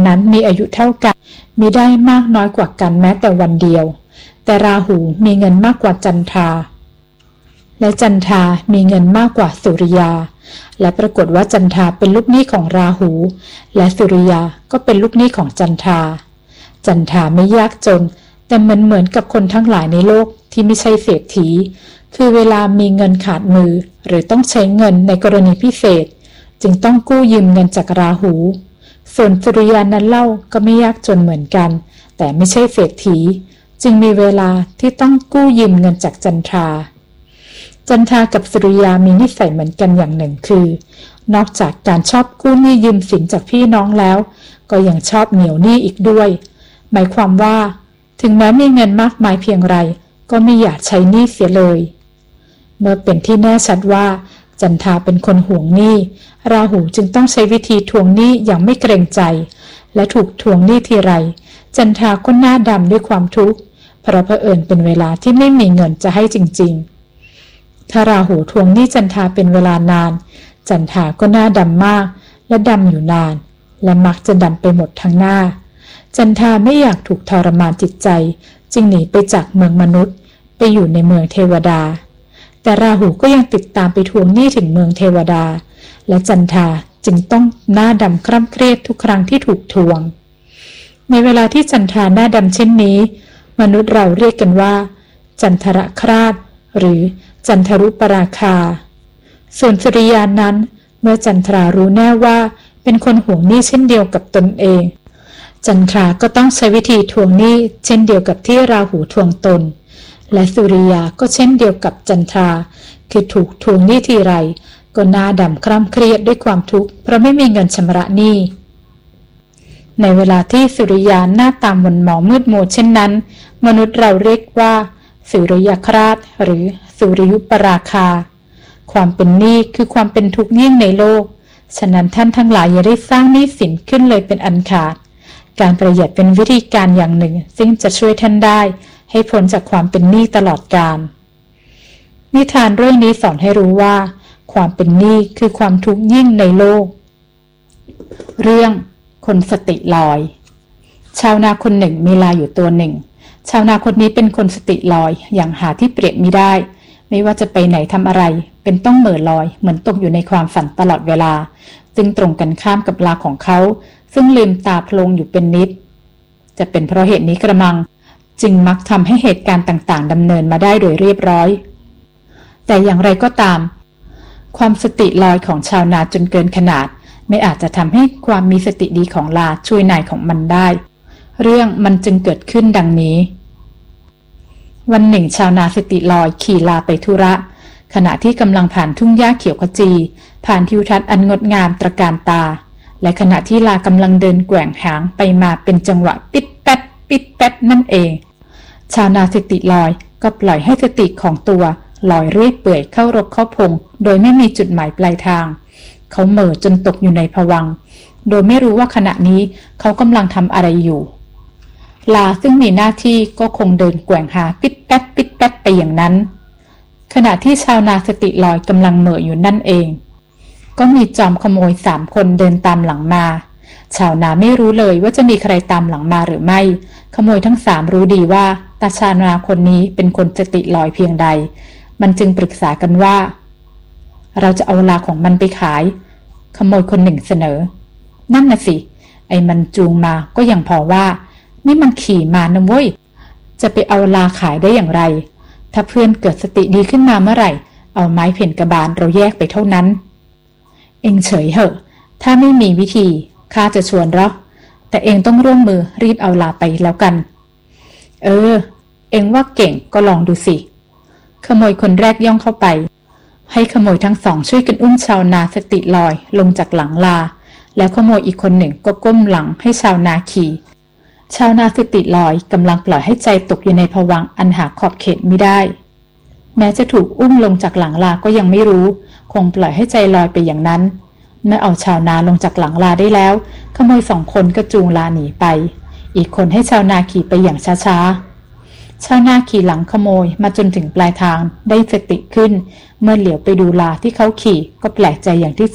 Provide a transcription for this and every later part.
นั้นมีอายุเท่ากันมิได้มากน้อยกว่ากันแม้แต่วันเดียวแต่ราหูมีเงินมากกว่าจันทราและจันทรามีเงินมากกว่าสุริยาและปรากฏว่าจันทราเป็นลูกหนี้ของราหูและสุริยาก็เป็นลูกหนี้ของจันทราจันทราไม่ยากจนแต่เหมือนกับคนทั้งหลายในโลกที่ไม่ใช่เศรษฐีคือเวลามีเงินขาดมือหรือต้องใช้เงินในกรณีพิเศษจึงต้องกู้ยืมเงินจากราหูส่วนสุริยานั้นเล่าก็ไม่ยากจนเหมือนกันแต่ไม่ใช่เศรษฐีจึงมีเวลาที่ต้องกู้ยืมเงินจากจันทรากับสุริยามีนิสัยเหมือนกันอย่างหนึ่งคือนอกจากการชอบกู้หนี้ยืมสินจากพี่น้องแล้วก็ยังชอบเหนียวหนี้อีกด้วยหมายความว่าถึงแม้มีเงินมากมายเพียงไรก็ไม่อยากใช้หนี้เสียเลยเมื่อเป็นที่แน่ชัดว่าจันทราเป็นคนห่วงหนี้ราหูจึงต้องใช้วิธีทวงหนี้อย่างไม่เกรงใจและถูกทวงหนี้ทีไรจันทราก็หน้าดำด้วยความทุกข์เพราะเผอิญเป็นเวลาที่ไม่มีเงินจะให้จริงๆถ้าราหูทวงหนี้จันทราเป็นเวลานานจันทราก็หน้าดำมากและดำอยู่นานและมักจะดำไปหมดทั้งหน้าจันทราไม่อยากถูกทรมานจิตใจจึงหนีไปจากเมืองมนุษย์ไปอยู่ในเมืองเทวดาแต่ราหูก็ยังติดตามไปทวงหนี้ถึงเมืองเทวดาและจันทราจึงต้องหน้าดำคร่ำเครียดทุกครั้งที่ถูกทวงในเวลาที่จันทราหน้าดำเช่นนี้มนุษย์เราเรียกกันว่าจันทรคราสหรือจันทรุปราคาส่วนสุริยานั้นเมื่อจันทรารู้แน่ว่าเป็นคนห่วงหนี้เช่นเดียวกับตนเองจันทราก็ต้องใช้วิธีทวงหนี้เช่นเดียวกับที่ราหูทวงตนและสุริยาก็เช่นเดียวกับจันทราคือถูกทวงหนี้ทีไรก็หน้าดำคร่ำเครียดด้วยความทุกข์เพราะไม่มีเงินชำระหนี้ในเวลาที่สุริยาหน้าตาหม่นหมองมืดมัวเช่นนั้นมนุษย์เราเรียกว่าสุริยคราสหรือสุริยุปราคาความเป็นหนี้คือความเป็นทุกข์ยิ่งในโลกฉะนั้นท่านทั้งหลายอย่าได้สร้างหนี้สินขึ้นเลยเป็นอันขาดการประหยัดเป็นวิธีการอย่างหนึ่งซึ่งจะช่วยท่านได้ให้พ้นจากความเป็นหนี้ตลอดกาลนิทานเรื่องนี้สอนให้รู้ว่าความเป็นหนี้คือความทุกข์ยิ่งในโลกเรื่องคนสติลอยชาวนาคนหนึ่งมีลาอยู่ตัวหนึ่งชาวนาคนนี้เป็นคนสติลอยอย่างหาที่เปรียบมิได้ไม่ว่าจะไปไหนทำอะไรเป็นต้องเหม่อลอยเหมือนตกอยู่ในความฝันตลอดเวลาซึ่งตรงกันข้ามกับลาของเขาซึ่งลืมตาโพลงอยู่เป็นนิดจะเป็นเพราะเหตุนี้กระมังจึงมักทำให้เหตุการณ์ต่างๆดำเนินมาได้โดยเรียบร้อยแต่อย่างไรก็ตามความสติลอยของชาวนาจนเกินขนาดไม่อาจจะทำให้ความมีสติดีของลาช่วยนายของมันได้เรื่องมันจึงเกิดขึ้นดังนี้วันหนึ่งชาวนาสติลอยขี่ลาไปธุระขณะที่กำลังผ่านทุ่งหญ้าเขียวขจีผ่านทิวทัศน์อันงดงามตระการตาและขณะที่ลากำลังเดินแกว่งหางไปมาเป็นจังหวะปิดแป๊ดปิดแป๊ดนั่นเองชาวนาสติลอยก็ปล่อยให้สติของตัวลอยเรื่อยเปื่อยเข้ารกเข้าพงโดยไม่มีจุดหมายปลายทางเขาเหม่อจนตกอยู่ในภวังค์โดยไม่รู้ว่าขณะนี้เขากำลังทำอะไรอยู่ลาซึ่งมีหน้าที่ก็คงเดินแกว่งหาปิดแป๊ดปิดแป๊ดไปอย่างนั้นขณะที่ชาวนาสติลอยกำลังเหม่ออยู่นั่นเองก็มีจอมขโมย3 คนเดินตามหลังมาชาวนาไม่รู้เลยว่าจะมีใครตามหลังมาหรือไม่ขโมยทั้ง3รู้ดีว่าตาชาวนาคนนี้เป็นคนสติลอยเพียงใดมันจึงปรึกษากันว่าเราจะเอาลาของมันไปขายขโมยคนหนึ่งเสนอนั่นน่ะสิไอ้มันจูงมาก็ยังพอว่านี่มันขี่มานะเว้ยจะไปเอาลาขายได้อย่างไรถ้าเพื่อนเกิดสติดีขึ้นมาเมื่อไหร่เอาไม้เพ่นกระบาลเราแยกไปเท่านั้นเองเฉยเหอะถ้าไม่มีวิธีข้าจะชวนเราแต่เองต้องร่วมมือรีบเอาลาไปแล้วกันเองว่าเก่งก็ลองดูสิขโมยคนแรกย่องเข้าไปให้ขโมยทั้ง2ช่วยกันอุ้มชาวนาสติลอยลงจากหลังลาแล้วขโมยอีกคนหนึ่งก็ก้มหลังให้ชาวนาขี่ชาวนาสติลอยกำลังปล่อยให้ใจตกอยู่ในภวังค์อันหาขอบเขตไม่ได้แม้จะถูกอุ้มลงจากหลังลาก็ยังไม่รู้คงปล่อยให้ใจลอยไปอย่างนั้นเมื่อเอาชาวนาลงจากหลังลาได้แล้วขโมย2 คนก็จูงลาหนีไปอีกคนให้ชาวนาขี่ไปอย่างช้าๆชาวนาขี่หลังขโมยมาจนถึงปลายทางได้สติขึ้นเมื่อเหลียวไปดูลาที่เขาขี่ก็แปลกใจอย่างที่สุด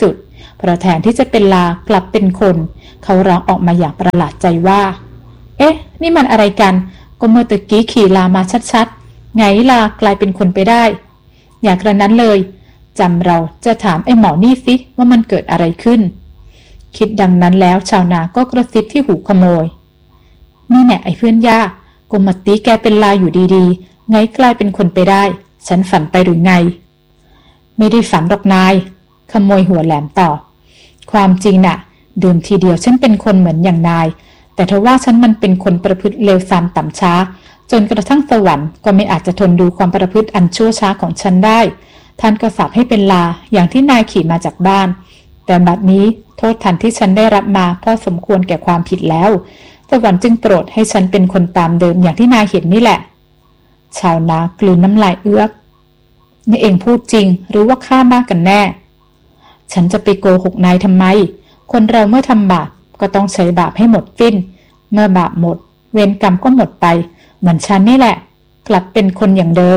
เพราะแทนที่จะเป็นลากลับเป็นคนเขาร้องออกมาอย่างประหลาดใจว่าเอ๊ะนี่มันอะไรกันก็เมื่อตะกี้ขี่ลามาชัดๆไงลากลายเป็นคนไปได้อยากกระนั้นเลยจำเราจะถามไอ้หมอนี่สิว่ามันเกิดอะไรขึ้นคิดดังนั้นแล้วชาวนาก็กระซิบที่หูขโมยนี่แน่ไอ้เพื่อนย่ากมตีแกเป็นลาอยู่ดีๆไงกลายเป็นคนไปได้ฉันฝันไปหรือไงไม่ได้ฝันหรอกนายขโมยหัวแหลมต่อความจริงน่ะเดิมทีเดียวฉันเป็นคนเหมือนอย่างนายแต่ทว่าฉันมันเป็นคนประพฤติเลวทรามต่ำช้าจนกระทั่งสวรรค์ก็ไม่อาจจะทนดูความประพฤติอันชั่วช้าของฉันได้ท่านก็สาปให้เป็นลาอย่างที่นายขี่มาจากบ้านแต่บัดนี้โทษทันที่ฉันได้รับมาพอสมควรแก่ความผิดแล้วสวรรค์จึงโปรดให้ฉันเป็นคนตามเดิมอย่างที่นายเห็นนี่แหละชาวนากลืนน้ำลายเอื้อกนี่เองพูดจริงหรือว่าข้ามากกันแน่ฉันจะไปโกหกนายทำไมคนเราเมื่อทำบาปก็ต้องใช้บาปให้หมดสิ้นเมื่อบาปหมดเวรกรรมก็หมดไปเหมือนฉันนี่แหละกลับเป็นคนอย่างเดิม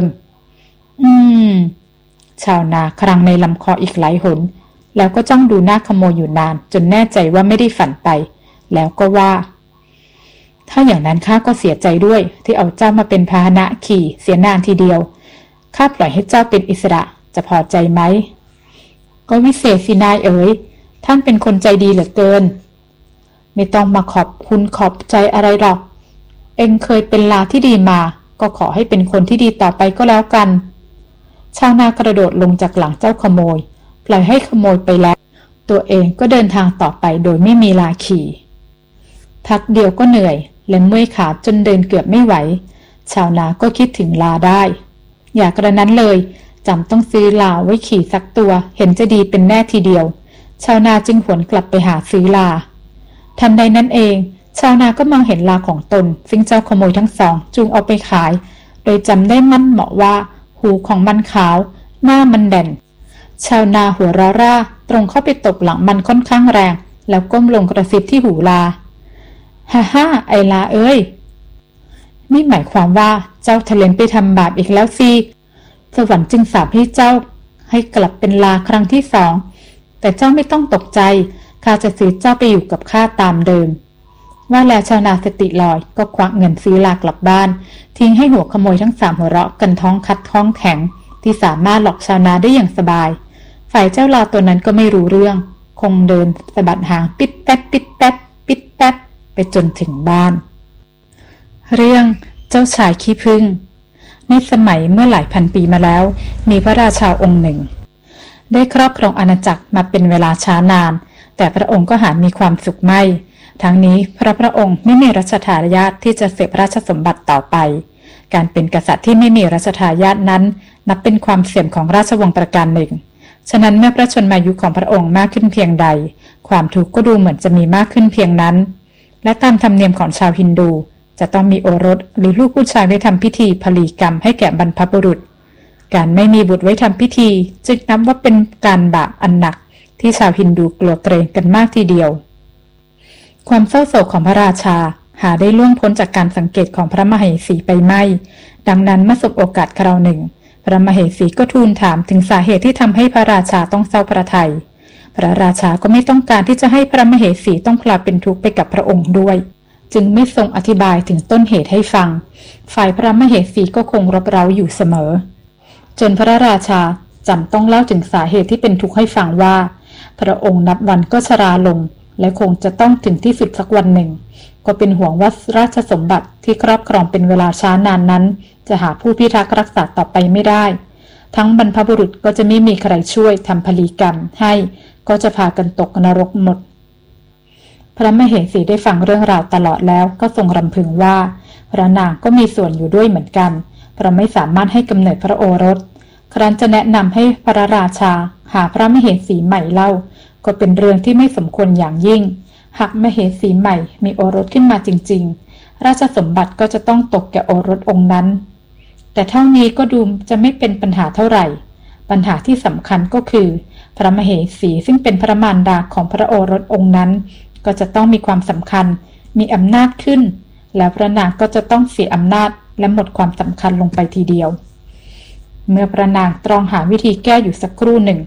ชาวนาครั้งในลำคออีกหลายหนแล้วก็จ้องดูหน้าขโมยอยู่นานจนแน่ใจว่าไม่ได้ฝันไปแล้วก็ว่าถ้าอย่างนั้นข้าก็เสียใจด้วยที่เอาเจ้ามาเป็นพาหนะขี่เสียนานทีเดียวข้าปล่อยให้เจ้าเป็นอิสระจะพอใจไหมก็วิเศษสินายเอ๋ยท่านเป็นคนใจดีเหลือเกินไม่ต้องมาขอบคุณขอบใจอะไรหรอกเอ็งเคยเป็นลาที่ดีมาก็ขอให้เป็นคนที่ดีต่อไปก็แล้วกันชาวนากระโดดลงจากหลังเจ้าขโมยปล่อยให้ขโมยไปแล้วตัวเองก็เดินทางต่อไปโดยไม่มีลาขี่พักเดียวก็เหนื่อยและเมื่อยขาจนเดินเกือบไม่ไหวชาวนาก็คิดถึงลาได้อยากกระนั้นเลยจำต้องซื้อลาไว้ขี่สักตัวเห็นจะดีเป็นแน่ทีเดียวชาวนาจึงหวนกลับไปหาซื้อลาทันใดนั้นเองชาวนาก็มองเห็นลาของตนซึ่งเจ้าขโมยทั้งสองจูงเอาไปขายโดยจำได้มั่นเหมาะว่าหูของมันขาวหน้ามันแด่นชาวนาหัวเราะร่าตรงเข้าไปตบหลังมันค่อนข้างแรงแล้วก้มลงกระซิบที่หูลาฮ่าไอลาเอ้ยนี่หมายความว่าเจ้าทะเลนไปทำบาปอีกแล้วสิสวรรค์จึงสาปให้เจ้าให้กลับเป็นลาครั้งที่สองแต่เจ้าไม่ต้องตกใจข้าจะซื้อเจ้าไปอยู่กับข้าตามเดิมว่าแล้วชาวนาสติลอยก็ควักเงินซื้อลากลับบ้านทิ้งให้หัวขโมยทั้งสามหัวเราะกันท้องคัดท้องแข็งที่สามารถหลอกชาวนาได้อย่างสบายฝ่ายเจ้าลาตัวนั้นก็ไม่รู้เรื่องคงเดินสะบัดหางปิดแป๊ดปิดแป๊ดปิดแป๊ดไปจนถึงบ้านเรื่องเจ้าชายขี้ผึ้งในสมัยเมื่อหลายพันปีมาแล้วมีพระราชาองค์หนึ่งได้ครอบครองอาณาจักรมาเป็นเวลาช้านานแต่พระองค์ก็หามีความสุขไม่ทั้งนี้พระองค์ไม่มีรัชทายาทที่จะสืบราชสมบัติต่อไปการเป็นกษัตริย์ที่ไม่มีรัชทายาทนั้นนับเป็นความเสื่อมของราชวงศ์ประการหนึ่งฉะนั้นเมื่อพระชนมายุของพระองค์มากขึ้นเพียงใดความทุกข์ก็ดูเหมือนจะมีมากขึ้นเพียงนั้นและตามธรรมเนียมของชาวฮินดูจะต้องมีโอรสหรือลูกผู้ชายไว้ทำพิธีพลีกรรมให้แก่บรรพบุรุษการไม่มีบุตรไว้ทำพิธีจึงนับว่าเป็นการบาปอันหนักที่ชาวฮินดูกลัวเกรงกันมากทีเดียวความเศร้าโศกของพระราชาหาได้ล่วงพ้นจากการสังเกตของพระมเหสีไปไม่ดังนั้นเมื่อสบโอกาสคราวหนึ่งพระมเหสีก็ทูลถามถึงสาเหตุที่ทำให้พระราชาต้องเศร้าพระทัยพระราชาก็ไม่ต้องการที่จะให้พระมเหสีต้องพลาดเป็นทุกข์ไปกับพระองค์ด้วยจึงไม่ทรงอธิบายถึงต้นเหตุให้ฟังฝ่ายพระมเหสีก็คงรบเร้าอยู่เสมอจนพระราชาจำต้องเล่าถึงสาเหตุที่เป็นทุกข์ให้ฟังว่าพระองค์นับวันก็ชราลงและคงจะต้องถึงที่สุดสักวันหนึ่งก็เป็นห่วงว่าราชสมบัติที่ครอบครองเป็นเวลาช้านานนั้นจะหาผู้พิทักษ์รักษาต่อไปไม่ได้ทั้งบรรพบุรุษก็จะไม่มีใครช่วยทำพลีกรรมให้ก็จะพากันตกนรกหมดพระมเหสีได้ฟังเรื่องราวตลอดแล้วก็ทรงรำพึงว่าพระนางก็มีส่วนอยู่ด้วยเหมือนกันเพราะไม่สามารถให้กำเนิดพระโอรสครั้นจะแนะนำให้พระราชาหาพระมเหสีใหม่เล่าก็เป็นเรื่องที่ไม่สมควรอย่างยิ่งหากมเหสีใหม่มีโอรสขึ้นมาจริงๆราชสมบัติก็จะต้องตกแก่โอรสองค์นั้นแต่เท่านี้ก็ดูจะไม่เป็นปัญหาเท่าไหร่ปัญหาที่สำคัญก็คือพระมเหสีซึ่งเป็นพระมารดาของพระโอรสองค์นั้นก็จะต้องมีความสำคัญมีอำนาจขึ้นแล้วพระนางก็จะต้องเสียอำนาจและหมดความสำคัญลงไปทีเดียวเมื่อพระนางตรองหาวิธีแก้อยู่สักครู่หนึ่ง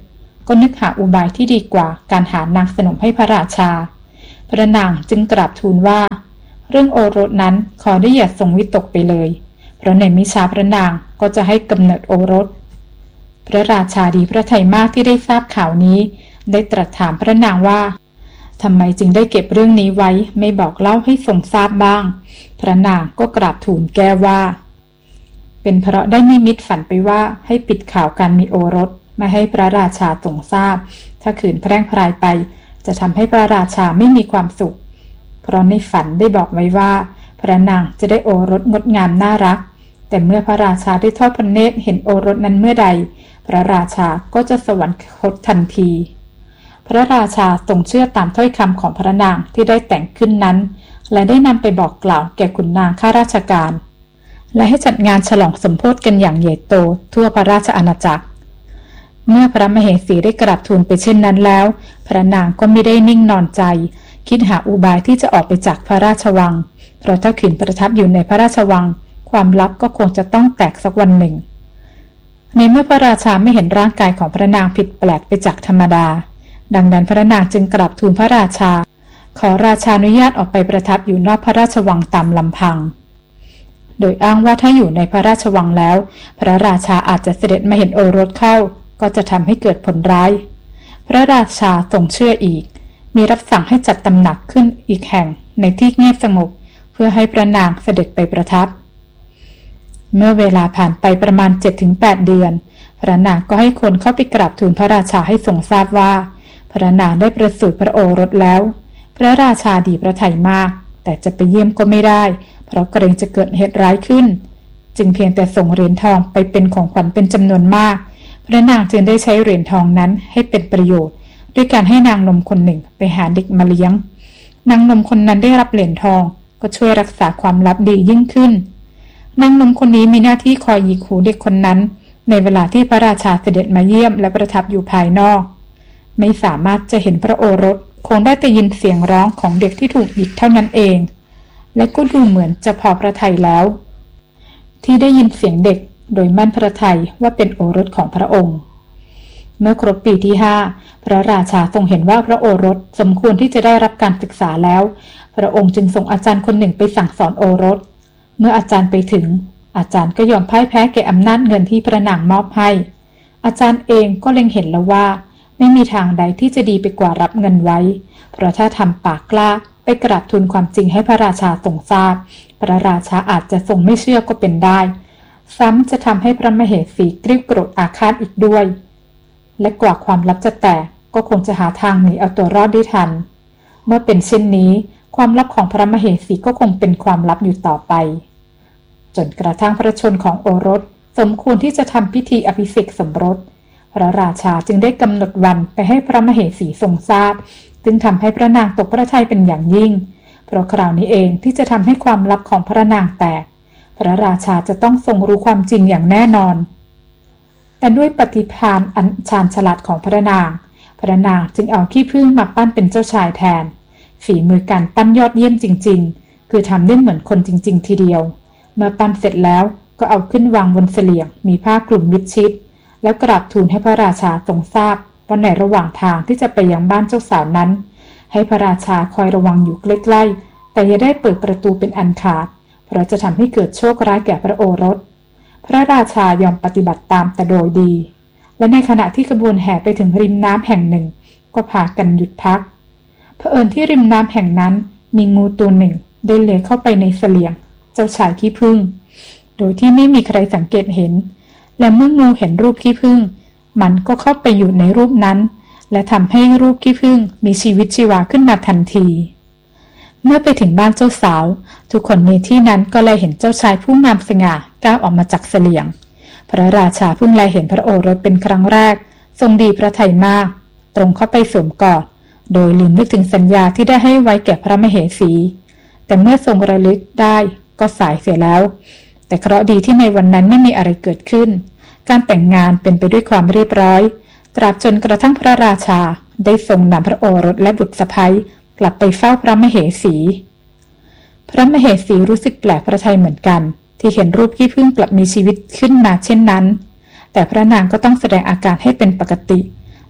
ก็นึกหาอุบายที่ดีกว่าการหานางสนมให้พระราชาพระนางจึงกราบทูลว่าเรื่องโอรสนั้นขอได้อย่าทรงวิตกไปเลยเพราะในมิช้าพระนางก็จะให้กำเนิดโอรสพระราชาดีพระทัยมากที่ได้ทราบข่าวนี้ได้ตรัสถามพระนางว่าทำไมจึงได้เก็บเรื่องนี้ไว้ไม่บอกเล่าให้ทรงทราบบ้างพระนางก็กราบทูลแก้ว่าเป็นเพราะได้นิมิตฝันไปว่าให้ปิดข่าวการมีโอรสไม่ให้พระราชาทรงทราบถ้าขืนแพร่งพรายไปจะทำให้พระราชาไม่มีความสุขเพราะในฝันได้บอกไว้ว่าพระนางจะได้โอรสงดงามน่ารักแต่เมื่อพระราชาได้ทอดพระเนตรเห็นโอรสนั้นเมื่อใดพระราชาก็จะสวรรคตทันทีพระราชาทรงเชื่อตามถ้อยคำของพระนางที่ได้แต่งขึ้นนั้นและได้นำไปบอกกล่าวแก่ขุนนางข้าราชการและให้จัดงานฉลองสมโภชกันอย่างใหญ่โตทั่วพระราชอาณาจักรเมื่อพระมเหสีได้กราบทูลไปเช่นนั้นแล้วพระนางก็ไม่ได้นิ่งนอนใจคิดหาอุบายที่จะออกไปจากพระราชวังเพราะถ้าขืนประทับอยู่ในพระราชวังความลับก็คงจะต้องแตกสักวันหนึ่งในเมื่อพระราชาไม่เห็นร่างกายของพระนางผิดแปลกไปจากธรรมดาดังนั้นพระนางจึงกราบทูลพระราชาขอราชานุญาตออกไปประทับอยู่นอกพระราชวังตามลำพังโดยอ้างว่าถ้าอยู่ในพระราชวังแล้วพระราชาอาจจะเสด็จมาเห็นโอรสเข้าก็จะทำให้เกิดผลร้ายพระราชาทรงเชื่ออีกมีรับสั่งให้จัดตำหนักขึ้นอีกแห่งในที่เงียบสงบเพื่อให้พระนางเสด็จไปประทับเมื่อเวลาผ่านไปประมาณ 7-8 เดือนพระนางก็ให้คนเข้าไปกราบทูลพระราชาให้ทรงทราบว่าพระนางได้ประสูติพระโอรสแล้วพระราชาดีพระทัยมากแต่จะไปเยี่ยมก็ไม่ได้เพราะเกรงจะเกิดเหตุร้ายขึ้นจึงเพียงแต่ส่งเหรียญทองไปเป็นของขวัญเป็นจำนวนมากพระนางจึงได้ใช้เหรียญทองนั้นให้เป็นประโยชน์ด้วยการให้นางนมคนหนึ่งไปหาเด็กมาเลี้ยงนางนมคนนั้นได้รับเหรียญทองก็ช่วยรักษาความลับดียิ่งขึ้นนางนมคนนี้มีหน้าที่คอยหยิกหูเด็กคนนั้นในเวลาที่พระราชาเสด็จมาเยี่ยมและประทับอยู่ภายนอกไม่สามารถจะเห็นพระโอรสคงได้แต่ยินเสียงร้องของเด็กที่ถูกหยิกเท่านั้นเองและก็ดูเหมือนจะพอพระทัยแล้วที่ได้ยินเสียงเด็กโดยมั่นพระทัยว่าเป็นโอรสของพระองค์เมื่อครบปีที่5พระราชาทรงเห็นว่าพระโอรสสมควรที่จะได้รับการศึกษาแล้วพระองค์จึงส่งอาจารย์คนหนึ่งไปสั่งสอนโอรสเมื่ออาจารย์ไปถึงอาจารย์ก็ยอมพ่ายแพ้แก่อำนาจเงินที่พระนางมอบให้อาจารย์เองก็เล็งเห็นแล้วว่าไม่มีทางใดที่จะดีไปกว่ารับเงินไว้เพราะถ้าทำปากกล้าไปกราบทูลความจริงให้พระราชาทรงทราบพระราชาอาจจะทรงไม่เชื่อก็เป็นได้ซ้ำจะทำให้พระมเหสีกริ้วโกรธอาฆาตอีกด้วยและกว่าความลับจะแตกก็คงจะหาทางหนีเอาตัวรอดได้ทันเมื่อเป็นเช่นนี้ความลับของพระมเหสีก็คงเป็นความลับอยู่ต่อไปจนกระทั่งพระชนของโอรสสมควรที่จะทำพิธีอภิเษกสมรสพระราชาจึงได้กำหนดวันไปให้พระมเหสีทรงทราบจึงทำให้พระนางตกพระทัยเป็นอย่างยิ่งเพราะคราวนี้เองที่จะทำให้ความลับของพระนางแตกพระราชาจะต้องทรงรู้ความจริงอย่างแน่นอนแต่ด้วยปฏิภาณอันชาญฉลาดของพระนางจึงเอาขี้ผึ้งมาปั้นเป็นเจ้าชายแทนฝีมือการปั้นยอดเยี่ยมจริงๆคือทำได้เหมือนคนจริงๆทีเดียวเมื่อปั้นเสร็จแล้วก็เอาขึ้นวางบนเสลี่ยงมีผ้าคลุมมิดชิดแล้วกราบทูลให้พระราชาทรงทราบว่าในระหว่างทางที่จะไปยังบ้านเจ้าสาวนั้นให้พระราชาคอยระวังอยู่ใกล้ๆแต่อย่าได้เปิดประตูเป็นอันขาดเพราะจะทำให้เกิดโชคร้ายแก่พระโอรสพระราชายอมปฏิบัติตามแต่โดยดีและในขณะที่ขบวนแห่ไปถึงริมน้ำแห่งหนึ่งก็พากันหยุดพักเผอิญที่ริมน้ำแห่งนั้นมีงูตัวหนึ่งได้เลื้อยเข้าไปในเสลี่ยงเจ้าชายขี้ผึ้งโดยที่ไม่มีใครสังเกตเห็นและเมื่องูเห็นรูปขี้ผึ้งมันก็เข้าไปอยู่ในรูปนั้นและทำให้รูปขี้ผึ้งมีชีวิตชีวาขึ้นมาทันทีเมื่อไปถึงบ้านเจ้าสาวทุกคนในที่นั้นก็เลยเห็นเจ้าชายผู้งามสง่าก้าวออกมาจากเสลี่ยงพระราชาเพิ่งแลเห็นพระโอรสเป็นครั้งแรกทรงดีพระทัยมากตรงเข้าไปสวมกอดโดยลืมนึกถึงสัญญาที่ได้ให้ไว้แก่พระมเหสีแต่เมื่อทรงระลึกได้ก็สายเสียแล้วแต่เคราะห์ดีที่ในวันนั้นไม่มีอะไรเกิดขึ้นการแต่งงานเป็นไปด้วยความเรียบร้อยตราบจนกระทั่งพระราชาได้ทรงนำพระโอรสและบุตรสะใภ้กลับไปเฝ้าพระมเหสีพระมเหสีรู้สึกแปลกพระทัยเหมือนกันที่เห็นรูปขี้ผึ้งกลับมีชีวิตขึ้นมาเช่นนั้นแต่พระนางก็ต้องแสดงอาการให้เป็นปกติ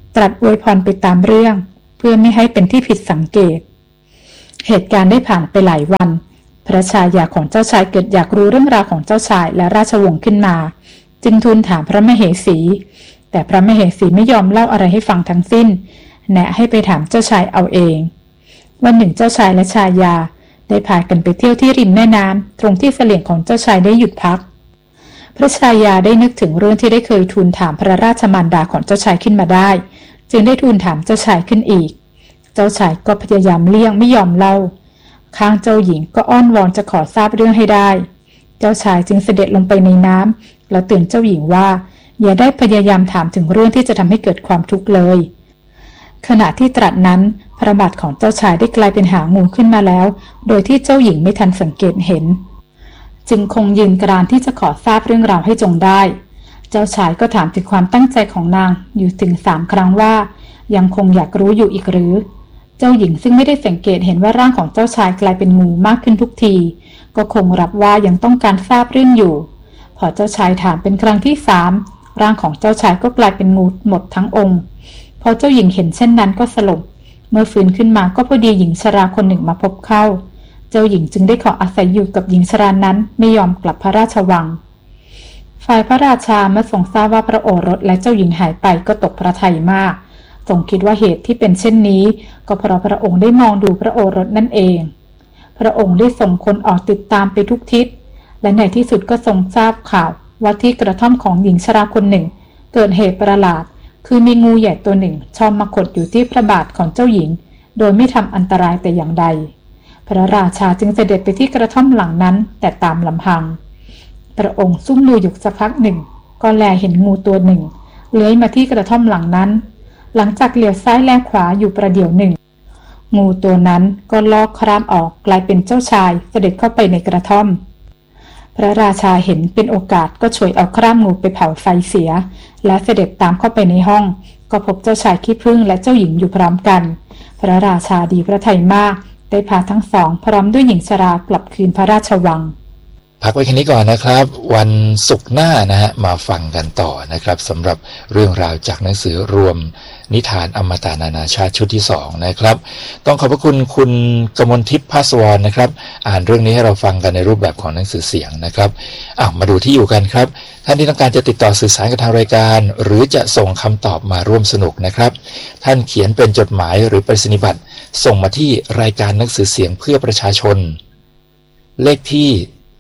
ตรัสอวยพรไปตามเรื่องเพื่อไม่ให้เป็นที่ผิดสังเกตเหตุการณ์ได้ผ่านไปหลายวันพระชายาของเจ้าชายเกิดอยากรู้เรื่องราวของเจ้าชายและราชวงศ์ขึ้นมาจึงทูลถามพระมเหสีแต่พระมเหสีไม่ยอมเล่าอะไรให้ฟังทั้งสิ้นแนะให้ไปถามเจ้าชายเอาเองวันหนึ่งเจ้าชายและชายาได้พากันไปเที่ยวที่ริมแม่น้ำตรงที่เสลี่ยงของเจ้าชายได้หยุดพักพระชายาได้นึกถึงเรื่องที่ได้เคยทูลถามพระราชมารดาของเจ้าชายขึ้นมาได้จึงได้ทูลถามเจ้าชายขึ้นอีกเจ้าชายก็พยายามเลี่ยงไม่ยอมเล่าข้างเจ้าหญิงก็อ้อนวอนจะขอทราบเรื่องให้ได้เจ้าชายจึงเสด็จลงไปในน้ำแล้วเตือนเจ้าหญิงว่าอย่าได้พยายามถามถึงเรื่องที่จะทำให้เกิดความทุกข์เลยขณะที่ตรัสนั้นพระบาทของเจ้าชายได้กลายเป็นหางงูขึ้นมาแล้วโดยที่เจ้าหญิงไม่ทันสังเกตเห็นจึงคงยืนกรานที่จะขอทราบเรื่องราวให้จงได้เจ้าชายก็ถามถึงความตั้งใจของนางอยู่ถึง3 ครั้งว่ายังคงอยากรู้อยู่อีกหรือเจ้าหญิงซึ่งไม่ได้สังเกตเห็นว่าร่างของเจ้าชายกลายเป็นงูมากขึ้นทุกทีก็คงรับว่ายังต้องการทราบเรื่องอยู่พอเจ้าชายถามเป็นครั้งที่3ร่างของเจ้าชายก็กลายเป็นงูหมดทั้งองค์พอเจ้าหญิงเห็นเช่นนั้นก็สลบเมื่อฟื้นขึ้นมาก็พอดีหญิงชราคนหนึ่งมาพบเข้าเจ้าหญิงจึงได้ขออาศัยอยู่กับหญิงชรานั้นไม่ยอมกลับพระราชวังฝ่ายพระราชาเมื่อทรงทราบว่าพระโอรสและเจ้าหญิงหายไปก็ตกพระทัยมากทรงคิดว่าเหตุที่เป็นเช่นนี้ก็เพราะพระองค์ได้มองดูพระโอรสนั่นเองพระองค์ได้ส่งคนออกติดตามไปทุกทิศและในที่สุดก็ทรงทราบข่าวว่าที่กระท่อมของหญิงชราคนหนึ่งเกิดเหตุประหลาดคือมีงูใหญ่ตัวหนึ่งชอบมาขดอยู่ที่พระบาทของเจ้าหญิงโดยไม่ทำอันตรายแต่อย่างใดพระราชาจึงเสด็จไปที่กระท่อมหลังนั้นแต่ตามลำพังพระองค์ซุ่มดูอยู่สักพักหนึ่งก็แลเห็นงูตัวหนึ่งเลื้อยมาที่กระท่อมหลังนั้นหลังจากเหลียวซ้ายแลขวาอยู่ประเดี๋ยวหนึ่งงูตัวนั้นก็ลอกครามออกกลายเป็นเจ้าชายเสด็จเข้าไปในกระท่อมพระราชาเห็นเป็นโอกาสก็ฉวยเอาคร่ามงูไปเผาไฟเสียและเสด็จตามเข้าไปในห้องก็พบเจ้าชายขี้ผึ้งและเจ้าหญิงอยู่พร้อมกันพระราชาดีพระทัยมากได้พาทั้งสองพร้อมด้วยหญิงชรากลับคืนพระราชวังพักไว้แค่นี้ก่อนนะครับวันศุกร์หน้านะฮะมาฟังกันต่อนะครับสำหรับเรื่องราวจากหนังสือรวมนิทานอมตะนานาชาติชุดที่2นะครับต้องขอบพระคุณคุณกมลทิพย์ภาสวรนะครับอ่านเรื่องนี้ให้เราฟังกันในรูปแบบของหนังสือเสียงนะครับมาดูที่อยู่กันครับท่านที่ต้องการจะติดต่อสื่อสารกับทางรายการหรือจะส่งคำตอบมาร่วมสนุกนะครับท่านเขียนเป็นจดหมายหรือไปรษณียบัตรส่งมาที่รายการหนังสือเสียงเพื่อประชาชนเลขที่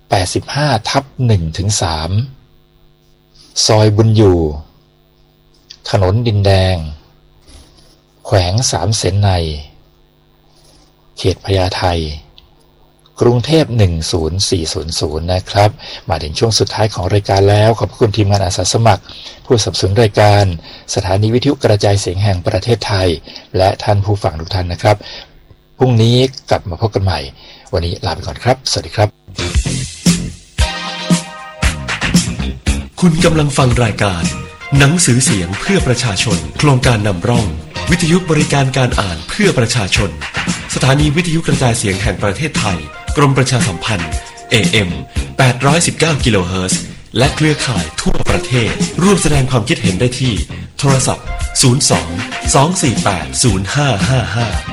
85/1-3 ซอยบุญอยู่ถนนดินแดงแขวง3 เสนในเขตพญาไทกรุงเทพ10400นะครับมาถึงช่วงสุดท้ายของรายการแล้วขอบคุณทีมงานอาสาสมัครผู้สนับสนุนรายการสถานีวิทยุกระจายเสียงแห่งประเทศไทยและท่านผู้ฟังทุกท่านนะครับพรุ่งนี้กลับมาพบกันใหม่วันนี้ลาไปก่อนครับสวัสดีครับคุณกำลังฟังรายการหนังสือเสียงเพื่อประชาชนโครงการนำร่องวิทยุบริการการอ่านเพื่อประชาชนสถานีวิทยุกระจายเสียงแห่งประเทศไทยกรมประชาสัมพันธ์ AM 819 กิโลเฮิรตซ์และเครือข่ายทั่วประเทศร่วมแสดงความคิดเห็นได้ที่โทรศัพท์ 02 248 0555